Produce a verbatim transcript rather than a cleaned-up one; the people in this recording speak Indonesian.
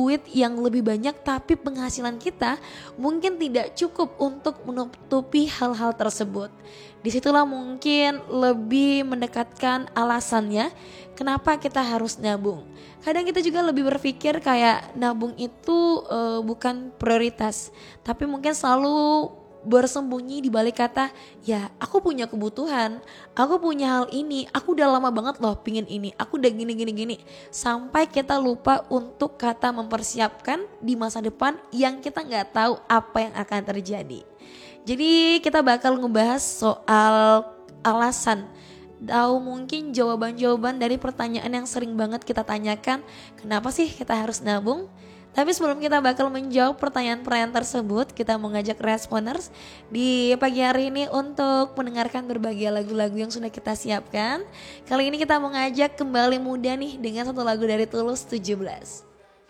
duit yang lebih banyak tapi penghasilan kita mungkin tidak cukup untuk menutupi hal-hal tersebut. Disitulah mungkin lebih mendekatkan alasannya kenapa kita harus nabung. Kadang kita juga lebih berpikir kayak nabung itu uh, bukan prioritas, tapi mungkin selalu bersembunyi di balik kata, ya aku punya kebutuhan, aku punya hal ini, aku udah lama banget loh pingin ini, aku udah gini gini gini. Sampai kita lupa untuk kata mempersiapkan di masa depan yang kita gak tahu apa yang akan terjadi. Jadi kita bakal ngebahas soal alasan, tahu mungkin jawaban-jawaban dari pertanyaan yang sering banget kita tanyakan, kenapa sih kita harus nabung? Tapi sebelum kita bakal menjawab pertanyaan-pertanyaan tersebut, kita mengajak responers di pagi hari ini untuk mendengarkan berbagai lagu-lagu yang sudah kita siapkan. Kali ini kita mengajak kembali muda nih dengan satu lagu dari Tulus tujuh belas.